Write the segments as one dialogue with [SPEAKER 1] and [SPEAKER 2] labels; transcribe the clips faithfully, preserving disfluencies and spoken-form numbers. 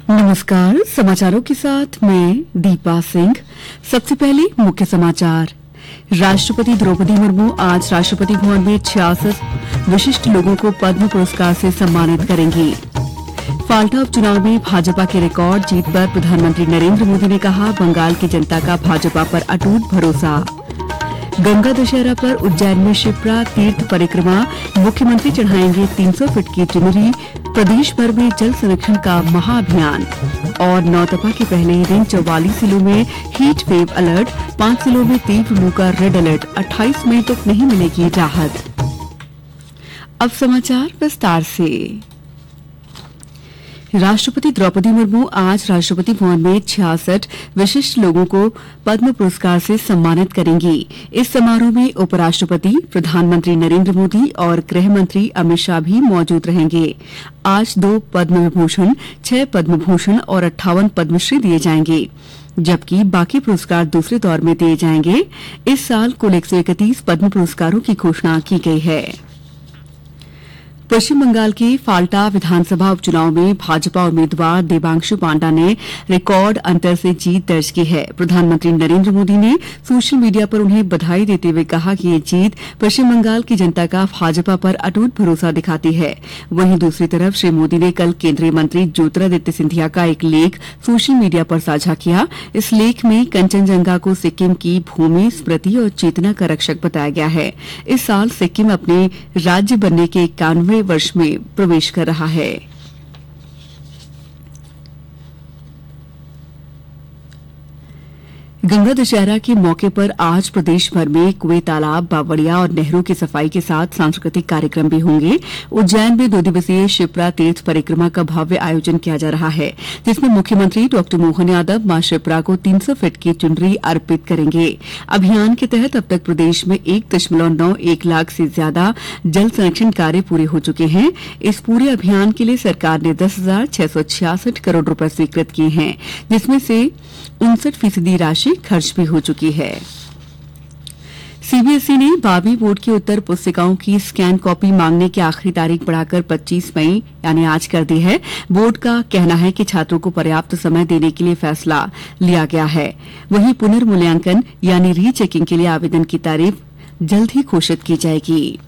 [SPEAKER 1] नमस्कार, समाचारों के साथ मैं दीपा सिंह। सबसे पहले मुख्य समाचार। राष्ट्रपति द्रौपदी मुर्मू आज राष्ट्रपति भवन में छियासठ विशिष्ट लोगों को पद्म पुरस्कार से सम्मानित करेंगी। फाल्टा उपचुनाव में भाजपा के रिकॉर्ड जीत पर प्रधानमंत्री नरेंद्र मोदी ने कहा, बंगाल की जनता का भाजपा पर अटूट भरोसा। गंगा दशहरा पर उज्जैन में शिप्रा तीर्थ परिक्रमा, मुख्यमंत्री चढ़ाएंगे तीन सौ फीट की चुनरी। प्रदेश भर में जल संरक्षण का महाअभियान। और नौतपा के पहले ही दिन चौवालीस जिलों में हीट वेव अलर्ट, पांच जिलों में तीव्र लू का रेड अलर्ट। अट्ठाईस मई तक नहीं मिलेगी राहत। अब समाचार विस्तार से। राष्ट्रपति द्रौपदी मुर्मू आज राष्ट्रपति भवन में छियासठ विशिष्ट लोगों को पद्म पुरस्कार से सम्मानित करेंगी। इस समारोह में उपराष्ट्रपति, प्रधानमंत्री नरेंद्र मोदी और गृह मंत्री अमित शाह भी मौजूद रहेंगे। आज दो पद्म विभूषण, छह पद्म भूषण और अट्ठावन पद्मश्री दिए जाएंगे, जबकि बाकी पुरस्कार दूसरे दौर में दिए जाएंगे। इस साल कुल एक सौ इकतीस पद्म पुरस्कारों की घोषणा की गई है। पश्चिम बंगाल के फाल्टा विधानसभा उपचुनाव में भाजपा उम्मीदवार देवांशु पांडा ने रिकॉर्ड अंतर से जीत दर्ज की है। प्रधानमंत्री नरेंद्र मोदी ने सोशल मीडिया पर उन्हें बधाई देते हुए कहा कि ये जीत पश्चिम बंगाल की जनता का भाजपा पर अटूट भरोसा दिखाती है। वहीं दूसरी तरफ श्री मोदी ने कल केंद्रीय मंत्री ज्योतिरादित्य सिंधिया का एक लेख सोशल मीडिया पर साझा किया। इस लेख में कंचनजंगा को सिक्किम की भूमि, स्मृति और चेतना का रक्षक बताया गया है। इस साल सिक्किम अपने राज्य बनने के इक्यानवे वर्ष में प्रवेश कर रहा है। गंगा दशहरा के मौके पर आज प्रदेश भर में कुएं, तालाब, बावड़िया और नहरों की सफाई के साथ सांस्कृतिक कार्यक्रम भी होंगे। उज्जैन में दो दिवसीय शिप्रा तीर्थ परिक्रमा का भव्य आयोजन किया जा रहा है, जिसमें मुख्यमंत्री डॉ मोहन यादव मां शिप्रा को तीन सौ फीट की चुनरी अर्पित करेंगे। अभियान के तहत अब तक प्रदेश में एक दशमलव नौ एक लाख से ज्यादा जल संरक्षण कार्य पूरे हो चुके हैं। इस पूरे अभियान के लिए सरकार ने दस हजार छह सौ छियासठ करोड़ रुपए स्वीकृत किए हैं, जिसमें से उनसठ फीसदी राशि खर्च भी हो चुकी है। सीबीएसई ने बारहवीं बोर्ड की उत्तर पुस्तिकाओं की स्कैन कॉपी मांगने की आखिरी तारीख बढ़ाकर पच्चीस मई यानी आज कर दी है। बोर्ड का कहना है कि छात्रों को पर्याप्त समय देने के लिए फैसला लिया गया है। वहीं पुनर्मूल्यांकन यानी रीचेकिंग के लिए आवेदन की तारीख जल्द ही घोषित की जाएगी।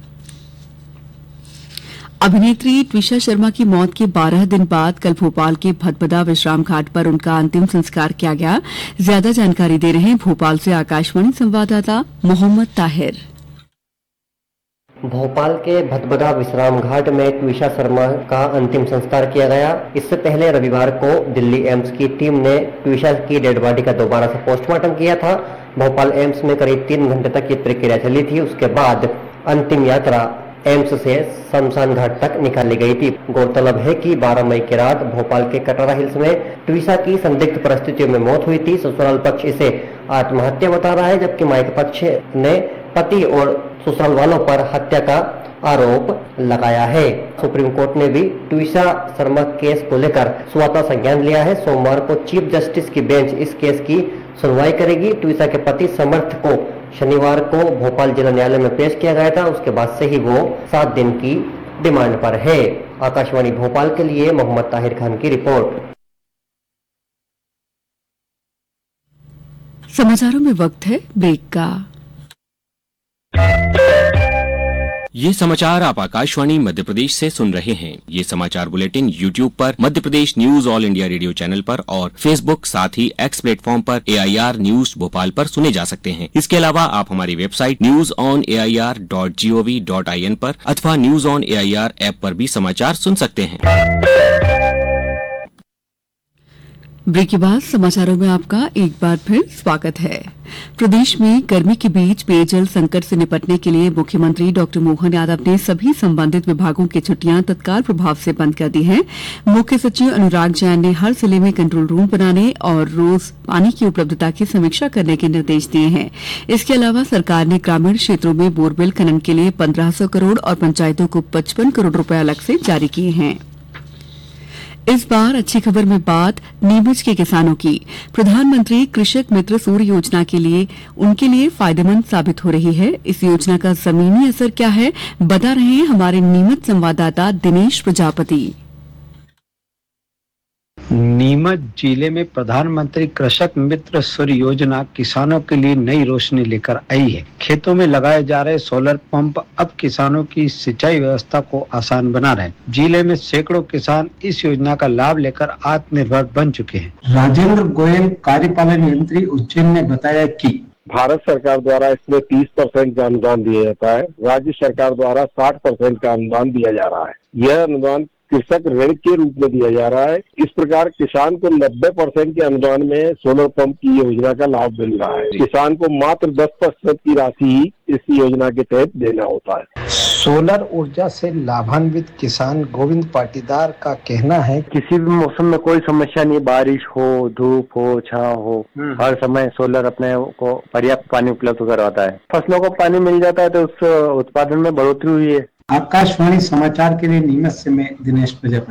[SPEAKER 1] अभिनेत्री ट्विशा शर्मा की मौत के बारह दिन बाद कल भोपाल के भदभदा विश्राम घाट पर उनका अंतिम संस्कार किया गया। ज्यादा जानकारी दे रहे हैं भोपाल से आकाशवाणी संवाददाता मोहम्मद ताहिर।
[SPEAKER 2] भोपाल के भदभदा विश्राम घाट में ट्विशा शर्मा का अंतिम संस्कार किया गया। इससे पहले रविवार को दिल्ली एम्स की टीम ने ट्विशा की डेड बॉडी का दोबारा से पोस्टमार्टम किया था। भोपाल एम्स में करीब तीन घंटे तक ये प्रक्रिया चली थी। उसके बाद अंतिम यात्रा एम्स से शमशान घाट तक निकाली गई थी। गौरतलब है कि बारह मई की रात भोपाल के कटरा हिल्स में ट्विशा की संदिग्ध परिस्थितियों में मौत हुई थी। ससुराल पक्ष इसे आत्महत्या बता रहा है, जबकि मायके पक्ष ने पति और ससुराल वालों पर हत्या का आरोप लगाया है। सुप्रीम कोर्ट ने भी ट्विशा शर्मा केस को लेकर स्वतः संज्ञान लिया है। सोमवार को चीफ जस्टिस की बेंच इस केस की सुनवाई करेगी। ट्विशा के पति समर्थ को शनिवार को भोपाल जिला न्यायालय में पेश किया गया था। उसके बाद से ही वो सात दिन की डिमांड पर है। आकाशवाणी भोपाल के लिए मोहम्मद ताहिर खान की रिपोर्ट।
[SPEAKER 1] समाचारों में वक्त है ब्रेक का।
[SPEAKER 3] ये समाचार आप आकाशवाणी मध्य प्रदेश से सुन रहे हैं। ये समाचार बुलेटिन यूट्यूब पर Madhya Pradesh news all India radio channel पर और फेसबुक साथ ही एक्स प्लेटफॉर्म पर ए आई आर न्यूज भोपाल पर सुने जा सकते हैं। इसके अलावा आप हमारी website news on A I R dot G O V dot I N पर अथवा news on A I R app पर भी समाचार सुन सकते हैं।
[SPEAKER 1] ब्रेक के बाद समाचारों में आपका एक बार फिर स्वागत है। प्रदेश में गर्मी के बीच पेयजल संकट से निपटने के लिए मुख्यमंत्री डॉ मोहन यादव ने सभी संबंधित विभागों की छुट्टियां तत्काल प्रभाव से बंद कर दी हैं। मुख्य सचिव अनुराग जैन ने हर जिले में कंट्रोल रूम बनाने और रोज पानी की उपलब्धता की समीक्षा करने के निर्देश दिए हैं। इसके अलावा सरकार ने ग्रामीण क्षेत्रों में बोरवेल खनन के लिए पंद्रह सौ करोड़ और पंचायतों को पचपन करोड़ रुपए अलग से जारी किए हैं। इस बार अच्छी खबर में बात नीमच के किसानों की। प्रधानमंत्री कृषक मित्र सूर्य योजना के लिए उनके लिए फायदेमंद साबित हो रही है। इस योजना का जमीनी असर क्या है, बता रहे हैं हमारे नीमच संवाददाता दिनेश प्रजापति।
[SPEAKER 4] नीमच जिले में प्रधानमंत्री कृषक मित्र सूर्य योजना किसानों के लिए नई रोशनी लेकर आई है। खेतों में लगाए जा रहे सोलर पंप अब किसानों की सिंचाई व्यवस्था को आसान बना रहे हैं। जिले में सैकड़ों किसान इस योजना का लाभ लेकर आत्मनिर्भर बन चुके हैं। राजेंद्र गोयल, कार्यपालन यंत्री, उज्जैन ने बताया कि
[SPEAKER 5] भारत सरकार द्वारा इसमें तीस परसेंट का अनुदान दिया जाता है। राज्य सरकार द्वारा साठ परसेंट का अनुदान दिया जा रहा है। यह अनुदान कृषक ऋण के रूप में दिया जा रहा है। इस प्रकार किसान को नब्बे परसेंट के अनुदान में सोलर पंप की योजना का लाभ मिल रहा है। किसान को मात्र दस परसेंट की राशि ही इस योजना के तहत देना होता है।
[SPEAKER 4] सोलर ऊर्जा से लाभान्वित किसान गोविंद पाटीदार का कहना है,
[SPEAKER 6] किसी भी मौसम में कोई समस्या नहीं, बारिश हो, धूप हो, छांव हो, हर समय सोलर अपने को पर्याप्त पानी उपलब्ध करवाता है। फसलों को पानी मिल जाता है तो उस उत्पादन में बढ़ोतरी हुई है।
[SPEAKER 4] आकाशवाणी समाचार के लिए नीमच से मैं दिनेश प्रजापति।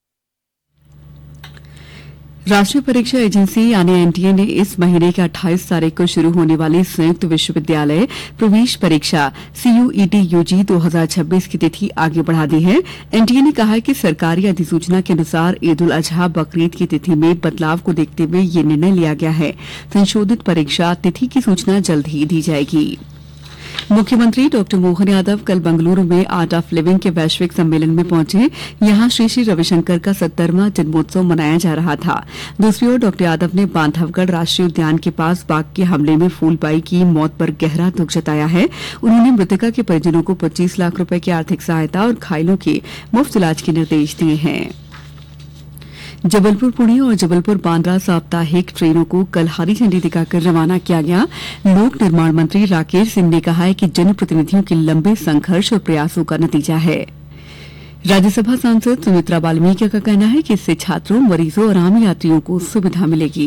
[SPEAKER 1] राष्ट्रीय परीक्षा एजेंसी यानी एनटीए ने इस महीने की अट्ठाईस तारीख को शुरू होने वाली संयुक्त विश्वविद्यालय प्रवेश परीक्षा सीयूईटी यूजी दो हज़ार छब्बीस की तिथि आगे बढ़ा दी है। एनटीए ने कहा है कि सरकारी अधिसूचना के अनुसार ईद उल अजहा बकरीद की तिथि में बदलाव को देखते हुए ये निर्णय लिया गया है। संशोधित परीक्षा तिथि की सूचना जल्द ही दी जाएगी। मुख्यमंत्री डॉक्टर मोहन यादव कल बेंगलुरु में आर्ट ऑफ लिविंग के वैश्विक सम्मेलन में पहुंचे। यहां श्री श्री रविशंकर का सत्तरवां जन्मोत्सव मनाया जा रहा था। दूसरी ओर डॉक्टर यादव ने बांधवगढ़ राष्ट्रीय उद्यान के पास बाघ के हमले में फूलबाई की मौत पर गहरा दुख जताया है। उन्होंने मृतका के परिजनों को पच्चीस लाख रुपए की आर्थिक सहायता और घायलों के मुफ्त इलाज के निर्देश दिए हैं। जबलपुर पुणे और जबलपुर बांद्रा साप्ताहिक ट्रेनों को कल हरी झंडी दिखाकर रवाना किया गया। लोक निर्माण मंत्री राकेश सिंह ने कहा है कि जनप्रतिनिधियों के लंबे संघर्ष और प्रयासों का नतीजा है। राज्यसभा सांसद सुमित्रा वाल्मीकि का कहना है कि इससे छात्रों, मरीजों और आम यात्रियों को सुविधा मिलेगी।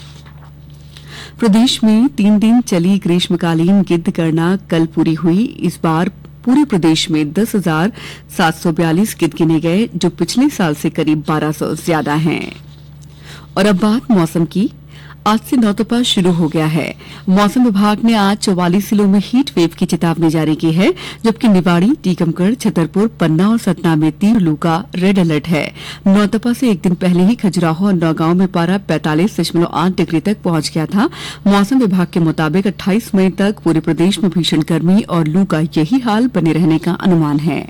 [SPEAKER 1] प्रदेश में तीन दिन चली ग्रीष्मकालीन गिद्ध गणना कल पूरी हुई। इस बार पूरे प्रदेश में दस हजार सात सौ बयालीस गिद्ध गिने गए, जो पिछले साल से करीब बारह सौ ज्यादा हैं। और अब बात मौसम की। आज से नौतपा शुरू हो गया है। मौसम विभाग ने आज चौवालीस जिलों में हीट वेव की चेतावनी जारी की है, जबकि निवाड़ी, टीकमगढ़, छतरपुर, पन्ना और सतना में तीव्र लू का रेड अलर्ट है। नौतपा से एक दिन पहले ही खजुराहो और नौगांव में पारा पैंतालीस दशमलव आठ डिग्री तक पहुंच गया था। मौसम विभाग के मुताबिक अट्ठाईस मई तक पूरे प्रदेश में भीषण गर्मी और लू का यही हाल बने रहने का अनुमान है।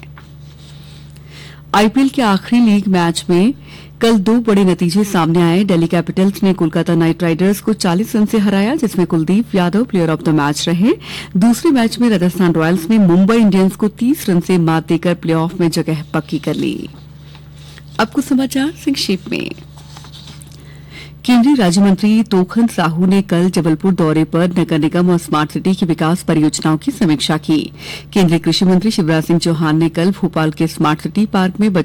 [SPEAKER 1] आईपीएल के आखिरी लीग मैच में कल दो बड़े नतीजे सामने आए। दिल्ली कैपिटल्स ने कोलकाता नाइट राइडर्स को चालीस रन से हराया, जिसमें Kuldeep Yadav player of the match रहे। दूसरे मैच में राजस्थान रॉयल्स ने मुंबई इंडियंस को तीस रन से मात देकर प्लेऑफ में जगह पक्की कर ली। अब कुछ समाचार संक्षेप में। केंद्रीय राज्य मंत्री तोखन साहू ने कल जबलपुर दौरे पर नगर निगम और स्मार्ट सिटी की विकास परियोजनाओं की समीक्षा की। केंद्रीय कृषि मंत्री शिवराज सिंह चौहान ने कल भोपाल के स्मार्ट सिटी पार्क में